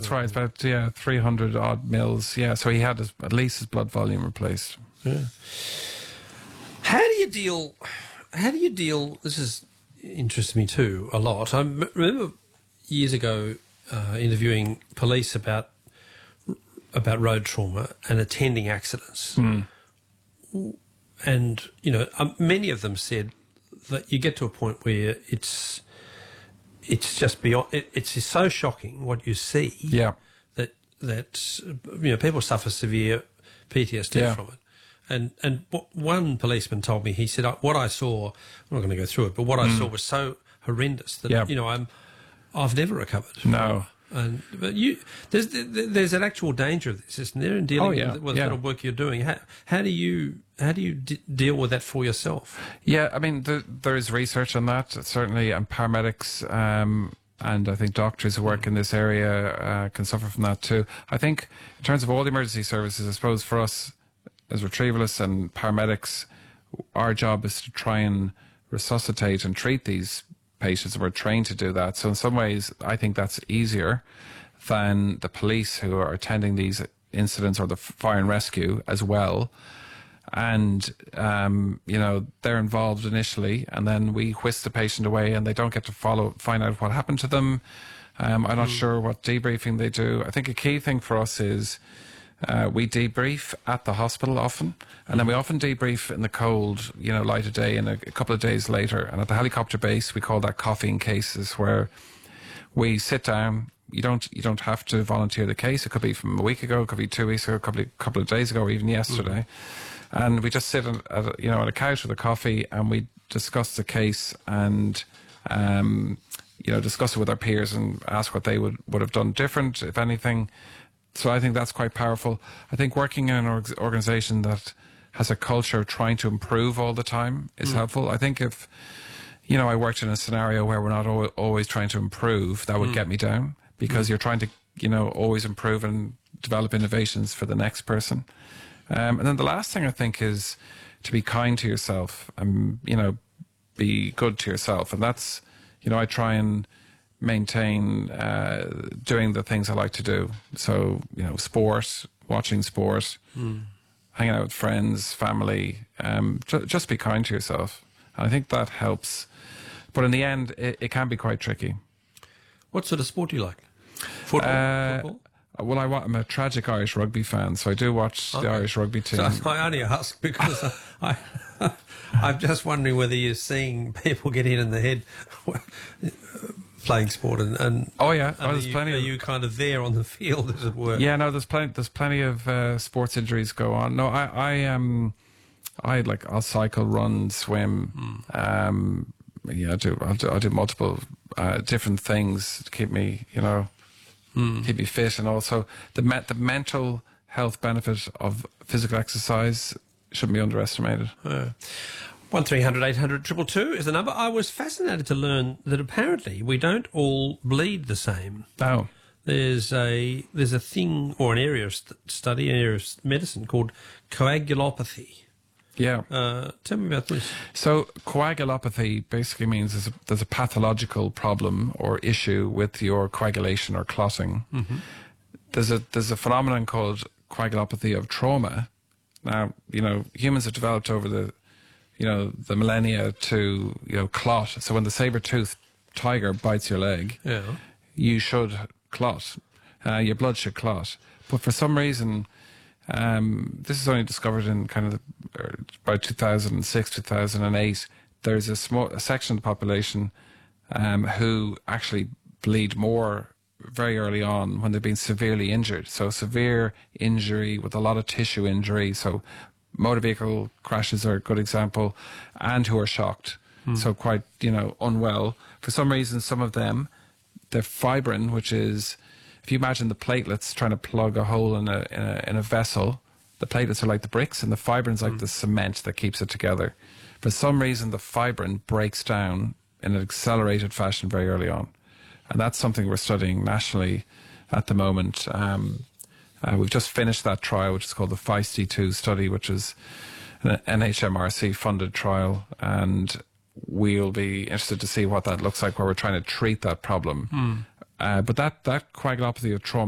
That's right. It's about 300 odd mils. Yeah, so he had at least his blood volume replaced. Yeah. How do you deal? This is interests me too a lot. I remember years ago interviewing police about road trauma and attending accidents, and many of them said that you get to a point where it's just beyond. It's so shocking what you see. Yeah. That people suffer severe PTSD from it. And what one policeman told me, he said, what I saw, I'm not going to go through it, but what I saw was so horrendous that, I've never recovered. No. But there's an actual danger of this, isn't there, in dealing with the kind of work you're doing? How do you deal with that for yourself? Yeah, I mean, there is research on that, certainly, and paramedics and I think doctors who work in this area can suffer from that too. I think in terms of all the emergency services, I suppose for us as retrievalists and paramedics, our job is to try and resuscitate and treat these patients, and we're trained to do that. So in some ways, I think that's easier than the police who are attending these incidents, or the fire and rescue as well. And, they're involved initially, and then we whisk the patient away and they don't get to find out what happened to them. I'm not sure what debriefing they do. I think a key thing for us is we debrief at the hospital often, and then we often debrief in the cold, light of day, and a couple of days later. And at the helicopter base, we call that coffee in cases, where we sit down. You don't have to volunteer the case. It could be from a week ago, it could be 2 weeks ago, a couple of days ago, or even yesterday. And we just sit on a couch with a coffee, and we discuss the case and discuss it with our peers and ask what they would have done different, if anything. So I think that's quite powerful. I think working in an organisation that has a culture of trying to improve all the time is helpful. I think if, I worked in a scenario where we're not always trying to improve, that would get me down, because you're trying to, always improve and develop innovations for the next person. And then the last thing I think is to be kind to yourself and, be good to yourself. And that's, I try and maintain doing the things I like to do. So, sport, watching sport, hanging out with friends, family, just be kind to yourself. And I think that helps. But in the end, it can be quite tricky. What sort of sport do you like? Football? Well, I'm a tragic Irish rugby fan, so I do watch the Irish rugby team. So I only ask because I'm just wondering whether you're seeing people get hit in the head playing sport, and there's plenty. Are you kind of there on the field, as it were? Yeah, no, there's plenty of sports injuries go on. No, I'll cycle, run, swim. I'll do multiple different things to keep me, keep me fit, and also the mental health benefit of physical exercise shouldn't be underestimated. 1300 800 222 is the number. I was fascinated to learn that apparently we don't all bleed the same. Oh. There's a thing, or an area of study, an area of medicine called coagulopathy. Yeah. Tell me about this. So coagulopathy basically means there's a pathological problem or issue with your coagulation or clotting. Mm-hmm. There's a phenomenon called coagulopathy of trauma. Now, humans have developed over the millennia to, clot. So when the saber-toothed tiger bites your leg, you should clot. Your blood should clot. But for some reason, this is only discovered in kind of about 2006, 2008. There's a section of the population who actually bleed more very early on when they've been severely injured. So severe injury with a lot of tissue injury. So motor vehicle crashes are a good example, and who are shocked. So quite, unwell. For some reason, some of them, their fibrin, which is, if you imagine the platelets trying to plug a hole in a vessel, the platelets are like the bricks, and the fibrin's like the cement that keeps it together. For some reason, the fibrin breaks down in an accelerated fashion very early on. And that's something we're studying nationally at the moment. We've just finished that trial, which is called the Feisty-2 study, which is an NHMRC-funded trial, and we'll be interested to see what that looks like, where we're trying to treat that problem. But that coagulopathy of trauma